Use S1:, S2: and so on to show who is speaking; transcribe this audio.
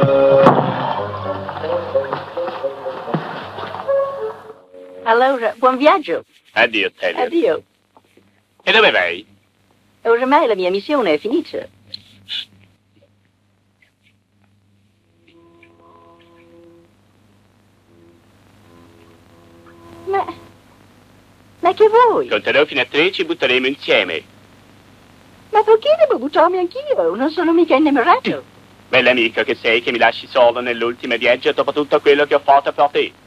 S1: Allora, buon viaggio.
S2: Addio, Taylor.
S1: Addio.
S2: E dove vai?
S1: Ormai la mia missione è finita. Ma che vuoi?
S2: Conterò fino a 3 ci butteremo insieme.
S1: Ma perché devo buttarmi anch'io? Non sono mica innamorato.
S2: Bell'amico che sei che mi lasci solo nell'ultimo viaggio dopo tutto quello che ho fatto per te.